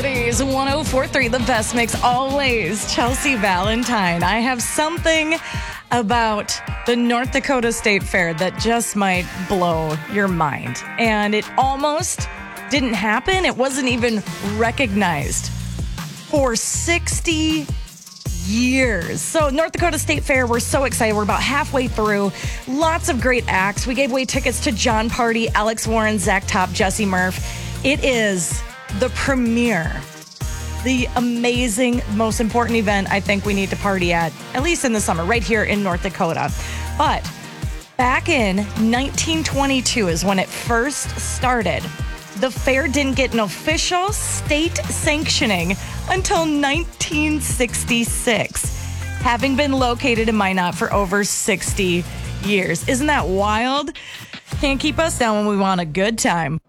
City's 104.3, the best mix always. Chelsea Valentine. I have something about the North Dakota State Fair that just might blow your mind. And it almost didn't happen. It wasn't even recognized for 60 years. So North Dakota State Fair, we're so excited. We're about halfway through. Lots of great acts. We gave away tickets to John Party, Alex Warren, Zach Top, Jesse Murph. It is the premiere, the amazing, most important event I think we need to party at least in the summer, right here in North Dakota. But back in 1922 is when it first started. The fair didn't get an official state sanctioning until 1966, having been located in Minot for over 60 years. Isn't that wild? Can't keep us down when we want a good time.